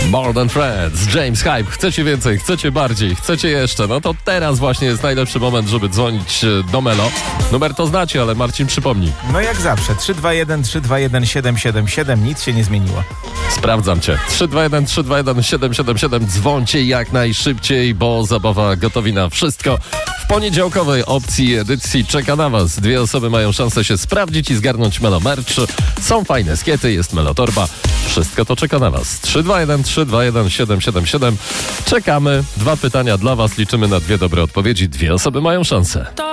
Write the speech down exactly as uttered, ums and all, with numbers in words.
More Than Friends, James Hype. Chcecie więcej, chcecie bardziej, chcecie jeszcze? No to teraz właśnie jest najlepszy moment, żeby dzwonić do Melo. Numer to znacie, ale Marcin przypomni. No jak zawsze, trzy dwa jeden trzy dwa jeden siedem siedem siedem, nic się nie zmieniło. Sprawdzam cię. trzy dwa jeden trzy dwa jeden siedem siedem siedem. Dzwońcie jak najszybciej, bo zabawa gotowi na wszystko. W poniedziałkowej opcji edycji czeka na was. Dwie osoby mają szansę się sprawdzić i zgarnąć Melo Merch. Są fajne skiety, jest Melo Torba. Wszystko to czeka na was. trzy dwa jeden trzy dwa jeden siedem siedem siedem. Czekamy. Dwa pytania dla was. Liczymy na dwie dobre odpowiedzi. Dwie osoby mają szansę.